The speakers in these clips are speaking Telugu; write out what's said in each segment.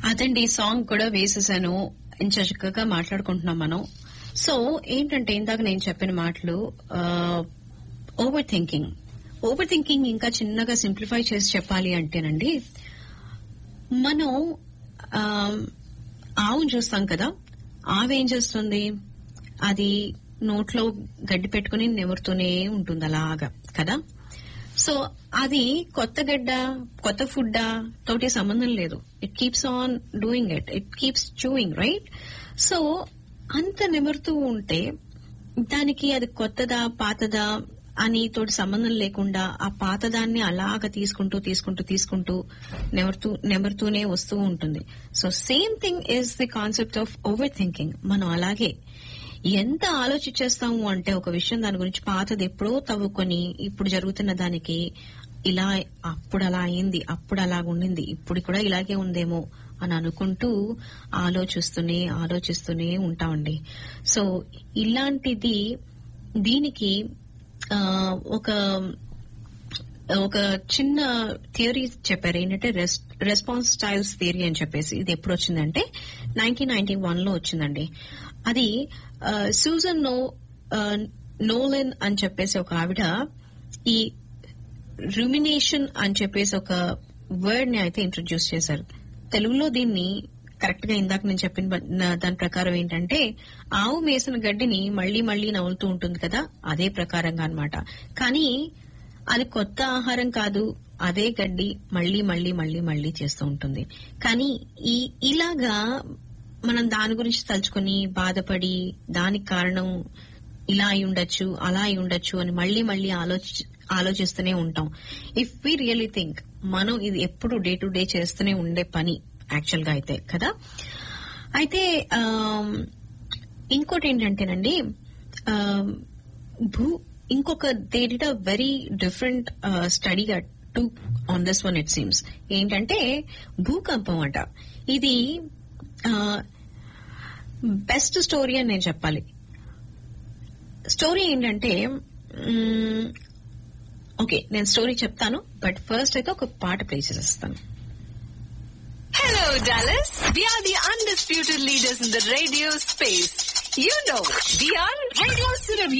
అదండి సాంగ్ కూడా వేసేసాను. చక్కగా మాట్లాడుకుంటున్నాం మనం. సో ఏంటంటే ఇందాక నేను చెప్పిన మాటలు ఓవర్ థింకింగ్ ఇంకా చిన్నగా సింప్లిఫై చేసి చెప్పాలి అంటేనండి, మనం ఆవును చూస్తాం కదా, ఆవు ఏం చేస్తుంది, అది నోట్లో గడ్డి పెట్టుకుని నెమురుతూనే ఉంటుంది అలాగా కదా. సో అది కొత్త గడ్డ కొత్త ఫుడ్ తోటి సంబంధం లేదు. It keeps on doing it keeps chewing, right? So అంత నెమురుతూ ఉంటే దానికి అది కొత్తదా పాతదా అని తోటి సంబంధం లేకుండా ఆ పాతదాన్ని అలాగా తీసుకుంటూ నెమరుతూనే వస్తూ ఉంటుంది. So same thing is the concept of over thinking. మనం అలాగే ఎంత ఆలోచించేస్తాము అంటే ఒక విషయం దాని గురించి, పాతది ఎప్పుడో తవ్వుకొని ఇప్పుడు జరుగుతున్న దానికి ఇలా అప్పుడు అలా అయింది, అప్పుడు అలాగుండింది, ఇప్పుడు కూడా ఇలాగే ఉందేమో అని అనుకుంటూ ఆలోచిస్తూనే ఉంటామండి. సో ఇలాంటిది దీనికి ఒక చిన్న థియరీ చెప్పారు. ఏంటంటే రెస్పాన్స్ స్టైల్స్ థియరీ అని చెప్పేసి. ఇది ఎప్పుడు వచ్చిందంటే 1991 లో వచ్చిందండి. అది సూజన్ నోలెన్ అని చెప్పేసి ఒక ఆవిడ ఈ రుమినేషన్ అని చెప్పేసి ఒక వర్డ్ ని అయితే ఇంట్రడ్యూస్ చేశారు. తెలుగులో దీన్ని కరెక్ట్ గా ఇందాక నేను చెప్పిన దాని ప్రకారం ఏంటంటే, ఆవు మేసిన గడ్డిని మళ్లీ నవ్వులుతూ ఉంటుంది కదా, అదే ప్రకారంగా అన్నమాట. కానీ అది కొత్త ఆహారం కాదు, అదే గడ్డి మళ్లీ చేస్తూ ఉంటుంది. కానీ ఇలాగా మనం దాని గురించి తలుచుకుని బాధపడి దానికి కారణం ఇలా అయి ఉండొచ్చు అలా అయి ఉండొచ్చు అని మళ్లీ ఆలోచిస్తూనే ఉంటాం. ఇఫ్ వి రియలీ థింక్, మనం ఇది ఎప్పుడు డే టు డే చేస్తూనే ఉండే పని యాక్చువల్ గా అయితే కదా. అయితే ఇంకోటి ఏంటంటేనండి, ఇంకొక they did a very different study to on this one. It seems ఏంటంటే భూకంపం అంట. ఇది బెస్ట్ స్టోరీ అని నేను చెప్పాలి. స్టోరీ ఏంటంటే, ఓకే నేను స్టోరీ చెప్తాను, బట్ ఫస్ట్ అయితే ఒక పాట ప్లే చేసేస్తాను. Hello, Dallas. We are the undisputed leaders in the radio space. You know, we are Radio Surabhi.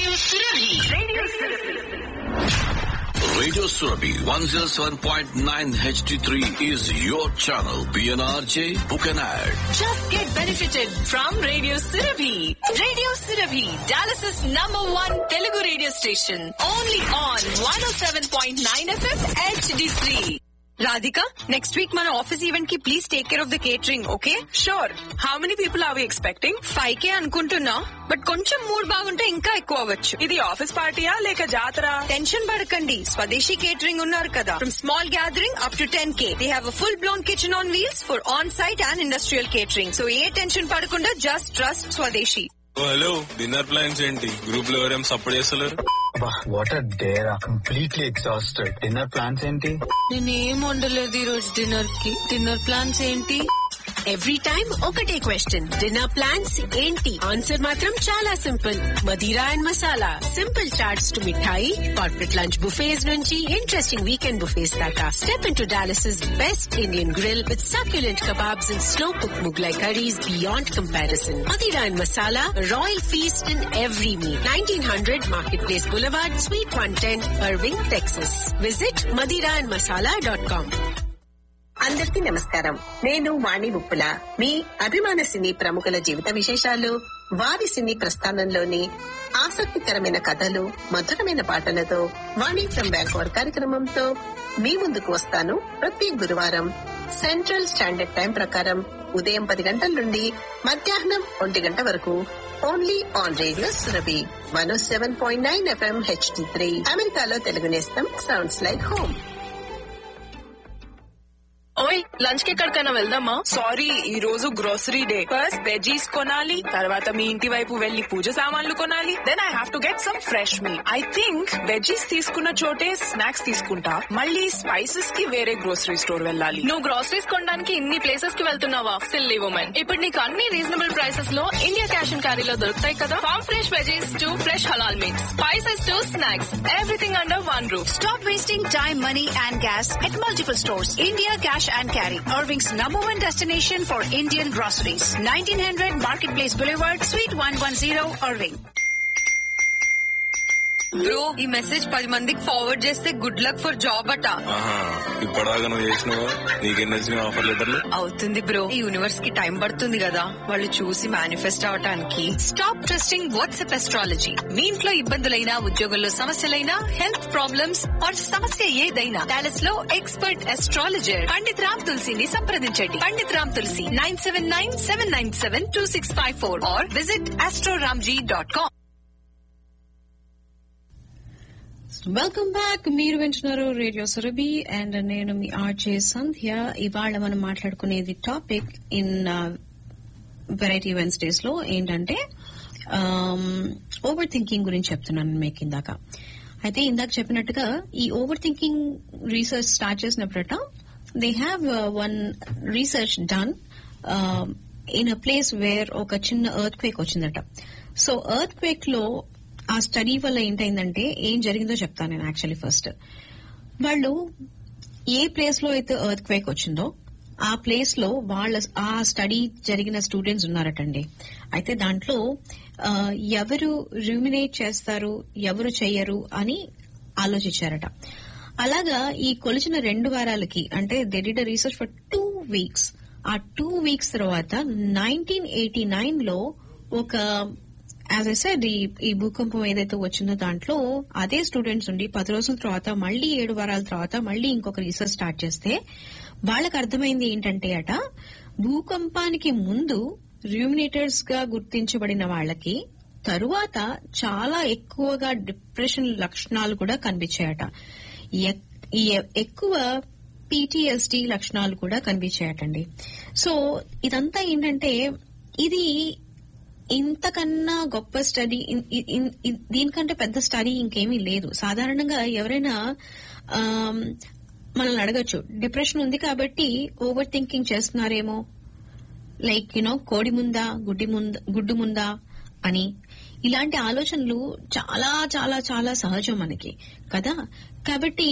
Radio Surabhi 107.9 HD3 is your channel. PNRJ, book an ad. Just get benefited from Radio Surabhi. Radio Surabhi, Dallas's #1 Telugu radio station. Only on 107.9 FM HD3. Radhika, next week మన ఆఫీస్ ఈవెంట్ కి please take care of the catering, okay? Sure. How many people are we expecting? 5K అనుకుంటున్నా, బట్ కొంచెం మూడ్ బాగుంటే ఇంకా ఎక్కువ అవ్వచ్చు. ఇది ఆఫీస్ పార్టీయా లేక జాతర? టెన్షన్ పడకండి, స్వదేశీ కేటరింగ్ ఉన్నారు కదా. From small gathering up to 10K, they have a full blown kitchen on wheels for on site and industrial catering. So A tension పడకుండా జస్ట్ ట్రస్ట్ స్వదేశీ. హలో, డిన్నర్ ప్లాన్స్ ఏంటి? గ్రూప్ లో ఎవరేం సపోర్ట్ చేస్తలేరు? What are there, completely exhausted. Dinner plans ఏంటి? నేనేం వండలేదు ఈ రోజు డిన్నర్ కి. డిన్నర్ ప్లాన్స్ ఏంటి? ఎవ్రీ టైమ్ ఒకటే క్వశ్చన్, డిన్నర్ ప్లాన్స్ ఏంటి? ఆన్సర్ మాత్రం చాలా simple, Madira and masala. Simple charts to mithai, corporate lunch buffets నుంచి ఇంట్రెస్టింగ్ వీకెండ్ బుఫేస్ దాకా. Step in to Dallas' best Indian grill with succulent kebabs and slow cooked Mughlai curries beyond comparison. Madira and Masala, a royal feast in every meal. 1900 Marketplace Boulevard, Suite 110, Irving, Texas. Visit madiraandmasala.com. అందరికీ నమస్కారం. నేను వాణి ముప్పుల. మీ అభిమాన సినీ ప్రముఖుల జీవిత విశేషాలు, వారి సినీ ప్రస్థానంలోని ఆసక్తికరమైన కథలు, మధురమైన పాటలతో వాణి ఫ్రమ్ బ్యాంకోర్ కార్యక్రమంతో మీ ముందుకు వస్తాను. ప్రతి గురువారం సెంట్రల్ స్టాండర్డ్ టైం ప్రకారం ఉదయం 10 గంటల నుండి మధ్యాహ్నం 1 గంట వరకు. Only on radio Surabhi 107.9 FM HD3. అమెరికాలో తెలుగు నేస్తం సౌండ్స్ లైక్ హోమ్. ఓయ్, లంచ్ కి ఎక్కడికైనా వెళ్దామా? సారీ, ఈ రోజు గ్రోసరీ డే. ఫస్ట్ వెజీస్ కొనాలి, తర్వాత మీ ఇంటి వైపు వెళ్లి పూజ సామాన్లు కొనాలి. Then I have to get some fresh meet. I think veggies తీసుకున్న చోటే స్నాక్స్ తీసుకుంటా. మళ్ళీ స్పైసెస్ కి వేరే గ్రోసరీ స్టోర్ వెళ్ళాలి. నువ్వు గ్రోసరీస్ కొనడానికి ఇన్ని ప్లేసెస్ కి వెళ్తున్నావా? సిల్లీ వుమెన్, ఇప్పుడు నీకు అన్ని రీజనబుల్ ప్రైసెస్ లో ఇండియా క్యాష్ అండ్ క్యారీలో దొరుకుతాయి కదా. Form fresh veggies to fresh halal meets, spices to snacks, everything under one roof. Stop wasting time, money and gas at multiple stores. India Cash and Carry, Irving's #1 destination for Indian groceries. 1900 Marketplace Boulevard, Suite 110, Irving. Bro ఈ మెసేజ్ 10 మందికి ఫార్వర్డ్ చేస్తే గుడ్ లక్ ఫర్ జాబ్ అట. ఇప్పటిదాకా నువ్వు చేసినావు, నీకెన్ని వచ్చిన ఆఫర్ లెటర్లు? అవుతుంది బ్రో, ఈ యూనివర్స్ కి టైం పడుతుంది కదా వాళ్ళు చూసి మేనిఫెస్ట్ అవటానికి. Stop trusting WhatsApp astrology. మీ ఇంట్లో ఇబ్బందులైనా, ఉద్యోగంలో సమస్యలైనా, హెల్త్ ప్రాబ్లమ్స్ ఆర్ సమస్య ఏదైనా డాలస్ లో ఎక్స్పర్ట్ అస్ట్రాలజర్ పండిత్ రామ్ తులసిని సంప్రదించండి. పండిత్ రామ్ తులసి 979-797-2654 are visit astroramji.com. Welcome back. మీరు వింటున్నారు రేడియో సురభి అండ్ నేను మీ ఆర్జే సంధ్య. ఇవాళ మనం మాట్లాడుకునేది టాపిక్ ఇన్ వెరైటీ వెన్స్డేస్ లో ఏంటంటే ఓవర్ థింకింగ్ గురించి చెప్తున్నాను మీకు ఇందాక. అయితే ఇందాక చెప్పినట్టుగా ఈ over thinking research start చేసినప్పుడట they have one research done in a place where ఒక చిన్న ఎర్త్ క్వేక్ వచ్చిందట. సో ఎర్త్ క్వేక్ లో ఆ స్టడీ వల్ల ఏంటైందంటే ఏం జరిగిందో చెప్తాను నేను. యాక్చువల్లీ ఫస్ట్ వాళ్ళు ఏ ప్లేస్ లో అయితే ఎర్త్ క్వేక్ వచ్చిందో ఆ ప్లేస్ లో వాళ్ళ ఆ స్టడీ జరిగిన స్టూడెంట్స్ ఉన్నారటండి. అయితే దాంట్లో ఎవరు ర్యూమినేట్ చేస్తారు, ఎవరు చెయ్యరు అని ఆలోచించారట. అలాగా ఈ కొలిచిన 2 వారాలకి అంటే they did a research for 2 weeks. ఆ 2 weeks తర్వాత 1989 లో ఒక యాజ్ ఐ సెడ్ ఈ భూకంపం ఏదైతే వచ్చిందో దాంట్లో అదే స్టూడెంట్స్ ఉండి 10 రోజుల తర్వాత మళ్లీ 7 వారాల తర్వాత మళ్లీ ఇంకొక రీసెర్చ్ స్టార్ట్ చేస్తే వాళ్ళకి అర్థమైంది ఏంటంటే అట భూకంపానికి ముందు ర్యూమినేటర్స్ గా గుర్తించబడిన వాళ్ళకి తరువాత చాలా ఎక్కువగా డిప్రెషన్ లక్షణాలు కూడా కనిపించాయట. ఎక్కువ PTSD లక్షణాలు కూడా కనిపించాయటండి. సో ఇదంతా ఏంటంటే ఇది ఇంతకన్నా గొప్ప స్టడీ, దీనికంటే పెద్ద స్టడీ ఇంకేమీ లేదు. సాధారణంగా ఎవరైనా మనల్ని అడగచ్చు, డిప్రెషన్ ఉంది కాబట్టి ఓవర్ థింకింగ్ చేస్తున్నారేమో, లైక్ కోడి ముందా గుడ్డు ముందా అని. ఇలాంటి ఆలోచనలు చాలా చాలా చాలా సహజం మనకి కదా. కాబట్టి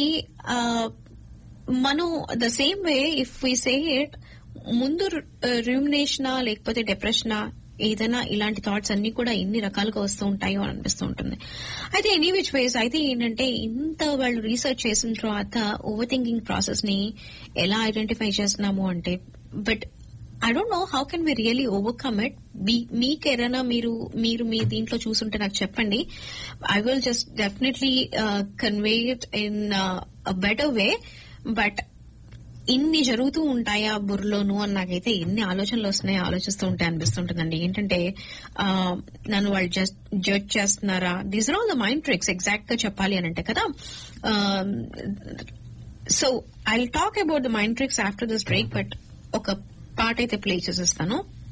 మనం the same way if we say it, ముందు ర్యూమినేషనా లేకపోతే డిప్రెషనా ఏదైనా ఇలాంటి థాట్స్ అన్ని కూడా ఎన్ని రకాలుగా వస్తూ ఉంటాయో అని అనిపిస్తూ ఉంటుంది. అయితే ఎనీ విచ్ వేస్ అయితే ఏంటంటే ఇంత వాళ్ళు రీసెర్చ్ చేసిన తర్వాత ఓవర్ థింకింగ్ ప్రాసెస్ ని ఎలా ఐడెంటిఫై చేస్తున్నాము అంటే, but I don't know how can we really overcome it. మీకేదైనా మీరు మీ దీంట్లో చూసుంటే నాకు చెప్పండి. I will just definitely convey it in a better way. But ఇన్ని జరుగుతూ ఉంటాయా బుర్రలోను అని నాకైతే ఎన్ని ఆలోచనలు వస్తున్నాయో ఆలోచిస్తూ ఉంటాయి అనిపిస్తుంటుందండి. ఏంటంటే నన్ను వాళ్ళు జడ్జ్ చేస్తున్నారా, these are all the mind tricks exact గా చెప్పాలి అని అంటే కదా. So I will talk about the mind tricks after this break. But ఒక పాట అయితే ప్లే చేసేస్తాను.